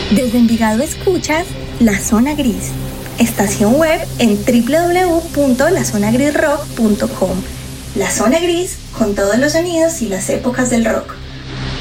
Desde Envigado escuchas La Zona Gris, estación web en www.lazonagrisrock.com. La Zona Gris con todos los sonidos y las épocas del rock.